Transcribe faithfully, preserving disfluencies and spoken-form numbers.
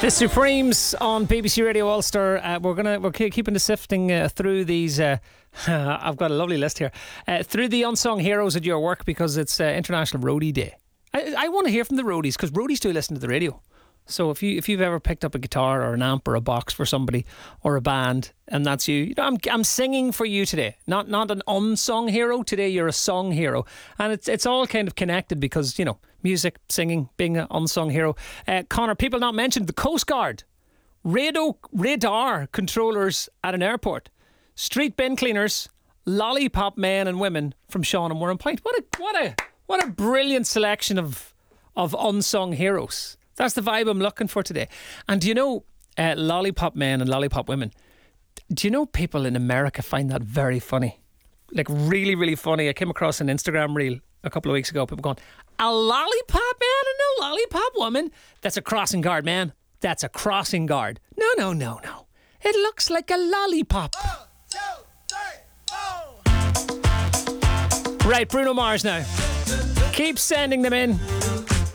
The Supremes on B B C Radio Ulster. Uh, we're gonna we're keeping the sifting uh, through these. Uh, I've got a lovely list here uh, through the unsung heroes at your work because it's uh, International Roadie Day. I, I want to hear from the roadies because roadies do listen to the radio. So if you if you've ever picked up a guitar or an amp or a box for somebody or a band and that's you, you know, I'm I'm singing for you today. Not not an unsung hero today. You're a song hero, and it's it's all kind of connected because you know music, singing, being an unsung hero. Uh, Connor, people not mentioned: the Coast Guard, radar radar controllers at an airport, street bin cleaners, lollipop men and women from Sean and Warrenpoint. What a what a what a brilliant selection of of unsung heroes. That's the vibe I'm looking for today. And do you know, uh, lollipop men and lollipop women, do you know people in America find that very funny? Like really, really funny. I came across an Instagram reel a couple of weeks ago. People going, a lollipop man and a lollipop woman? That's a crossing guard, man. That's a crossing guard. No, no, no, no. It looks like a lollipop. One, two, three, four. Right, Bruno Mars now. Keep sending them in.